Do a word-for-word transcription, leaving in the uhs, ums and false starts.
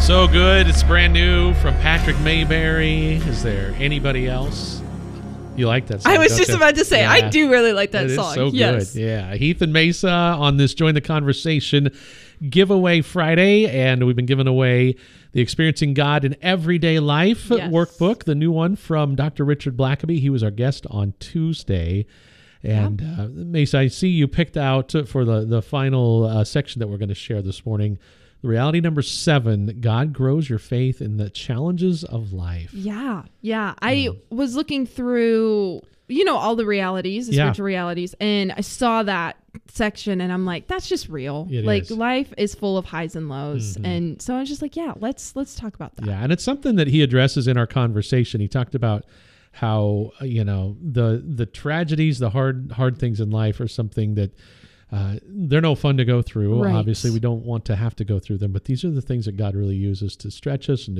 So good. It's brand new from Patrick Mayberry. Is there anybody else? You like that song? I was don't just you? about to say, Yeah. I do really like that It song. is so yes. good. Yeah. Heath and Mesa on this Join the Conversation giveaway Friday, and we've been giving away the Experiencing God in Everyday Life Yes. workbook, the new one from Doctor Richard Blackaby. He was our guest on Tuesday. And uh, Mesa, I see you picked out for the, the final uh, section that we're going to share this morning, the reality number seven, God grows your faith in the challenges of life. Yeah. Yeah. I was looking through, you know, all the realities, the Yeah. spiritual realities, and I saw that section and I'm like, that's just real. It like is. life is full of highs and lows. Mhm. And so I was just like, yeah, let's let's talk about that. Yeah, and it's something that he addresses in our conversation. He talked about how, uh, you know, the the tragedies, the hard hard things in life are something that uh, they're no fun to go through. Right. Obviously, we don't want to have to go through them, but these are the things that God really uses to stretch us and to